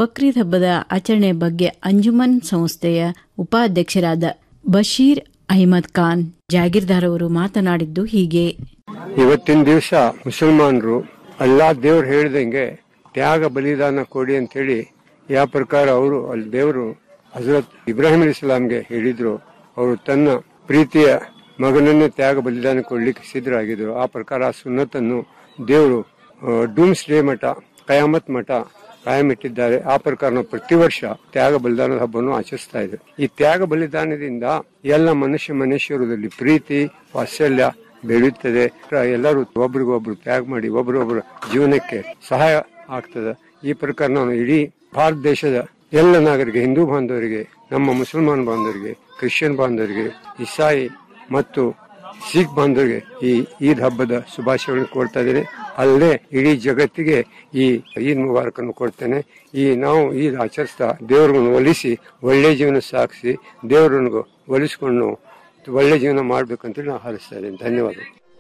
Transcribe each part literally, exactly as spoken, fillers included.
ಬಕ್ರೀದ್ ಹಬ್ಬದ ಆಚರಣೆ ಬಗ್ಗೆ ಅಂಜುಮನ್ ಸಂಸ್ಥೆಯ ಉಪಾಧ್ಯಕ್ಷರಾದ ಬಶೀರ್ ಅಹ್ಮದ್ ಖಾನ್ ಜಾಗೀರ್ದಾರ್ ಅವರು ಮಾತನಾಡಿದ್ದು ಹೀಗೆ. ಇವತ್ತಿನ ದಿವಸ ಮುಸಲ್ಮಾನರು ಅಲ್ಲಾ ದೇವ್ರು ಹೇಳಿದಂಗೆ ತ್ಯಾಗ ಬಲಿದಾನ ಕೊಡಿ ಅಂತ ಹೇಳಿ ಯಾವ ಪ್ರಕಾರ ಅವರು ಅಲ್ಲಿ ದೇವರು ಹಜರತ್ ಇಬ್ರಾಹಿಂ ಇಸ್ಲಾಂಗೆ ಹೇಳಿದ್ರು. ಅವರು ತನ್ನ ಪ್ರೀತಿಯ ಮಗನನ್ನೇ ತ್ಯಾಗ ಬಲಿದಾನ ಕೊಡ್ಲಿಕ್ಕೆ ಸಿದ್ಧರಾಗಿದ್ರು. ಆ ಪ್ರಕಾರ ಆ ಸುನ್ನತನ್ನು ದೇವರು ಡೂಮ್ಸ್ ಡೇ ಮಠ ಕಯಾಮತ್ ಮಠ ಕಾಯಮಿಟ್ಟಿದ್ದಾರೆ. ಆ ಪ್ರಕಾರ ನಾವು ಪ್ರತಿ ವರ್ಷ ತ್ಯಾಗ ಬಲಿದಾನದ ಹಬ್ಬವನ್ನು ಆಚರಿಸ್ತಾ ಇದ್ದೇವೆ. ಈ ತ್ಯಾಗ ಬಲಿದಾನದಿಂದ ಎಲ್ಲ ಮನುಷ್ಯ ಮನುಷ್ಯರಲ್ಲಿ ಪ್ರೀತಿ ವಾತ್ಸಲ್ಯ ಬೆಳೆಯುತ್ತದೆ. ಎಲ್ಲರೂ ಒಬ್ರಿಗೊಬ್ರು ತ್ಯಾಗ ಮಾಡಿ ಒಬ್ರೊಬ್ಬರ ಜೀವನಕ್ಕೆ ಸಹಾಯ ಆಗ್ತದೆ. ಈ ಪ್ರಕಾರ ನಾವು ಇಡೀ ಭಾರತ ದೇಶದ ಎಲ್ಲ ನಾಗರಿಕ ಹಿಂದೂ ಬಾಂಧವರಿಗೆ, ನಮ್ಮ ಮುಸಲ್ಮಾನ್ ಬಾಂಧವರಿಗೆ, ಕ್ರಿಶ್ಚಿಯನ್ ಬಾಂಧವರಿಗೆ, ಇಸಾಯಿ ಮತ್ತು ಸಿಖ್ ಬಾಂಧವರಿಗೆ ಈ ಈದ್ ಹಬ್ಬದ ಶುಭಾಶಯಗಳನ್ನು ಕೊಡ್ತಾ ಇದ್ದೇನೆ. ಅಲ್ಲೇ ಇಡೀ ಜಗತ್ತಿಗೆ ಈ ಈದ್ ಮುಬಾರಕನ್ನು ಕೊಡ್ತೇನೆ. ಈ ನಾವು ಈದ್ ಆಚರಿಸ್ತಾ ದೇವರನ್ನು ಒಲಿಸಿ ಒಳ್ಳೆ ಜೀವನ ಸಾಗಿಸಿ ದೇವರನ್ನು ಒಲಿಸಿಕೊಂಡು ಒಳ್ಳೆ ಜೀವನ ಮಾಡ್ಬೇಕಂತ ನಾನು ಹಾರೈಸ್ತಾ ಇದ್ದೇನೆ. ಧನ್ಯವಾದ.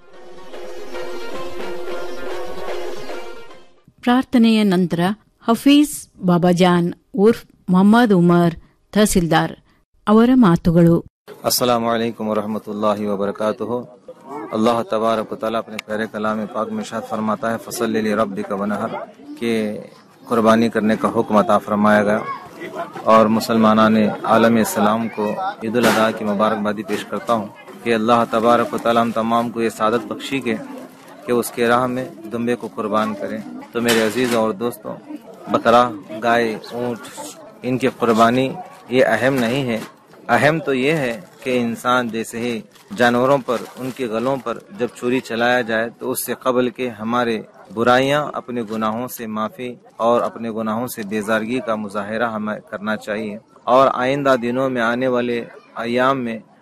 ಪ್ರಾರ್ಥನೆಯ ನಂತರ ಹಫೀಜ್ ಬಾಬಾಜಾನ್ ಉರ್ಫ್ ಮೊಹಮ್ಮದ್ ಉಮರ್ ತಹಸೀಲ್ದಾರ್ ಅವರ ಮಾತುಗಳು. अस्सलामु अलैकुम वरहमतुल्लाहि वबरकातुहू। अल्लाह तबारक व तआला अपने प्यारे कलाम पाक में इरशाद फरमाता है, फसल्लि लिरब्बिका वनहर, के कुर्बानी करने का हुक्म अता फरमाया गया। और मुसलमानाने आलम इस्लाम को ईद उल अज़हा की मुबारकबादी पेश करता हूँ कि अल्लाह तबारक व तआला हम तमाम को ये सादत बख्शी के कि उसके राह में दुम्बे को कुर्बान करें। तो मेरे अजीज और दोस्तों, बकरा, गाय, ऊँट, इनकी कुर्बानी ये अहम नहीं है। अहम तो ये है कि इंसान जैसे ही जानवरों पर, उनके गलों पर जब छुरी चलाया जाए तो उससे कबल के हमारे बुराइयां, अपने गुनाहों से माफ़ी और अपने गुनाहों से बेजारगी का मुजाहिरा हमें करना चाहिए। और आइंदा दिनों में आने वाले अयाम में